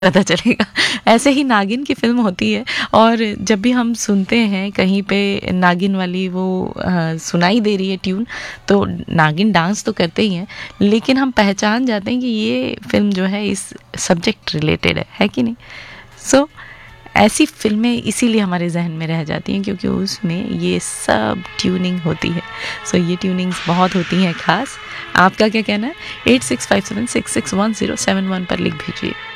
पता चलेगा। ऐसे ही नागिन की फ़िल्म होती है और जब भी हम सुनते हैं कहीं पे नागिन वाली वो सुनाई दे रही है ट्यून, तो नागिन डांस तो करते ही हैं, लेकिन हम पहचान जाते हैं कि ये फ़िल्म जो है इस सब्जेक्ट रिलेटेड है कि नहीं? सो ऐसी फ़िल्में इसीलिए हमारे ज़हन में रह जाती हैं क्योंकि उसमें ये सब ट्यूनिंग होती है। सो ये ट्यूनिंग्स बहुत होती हैं ख़ास। आपका क्या कहना है? 8657661071 पर लिख भेजिए।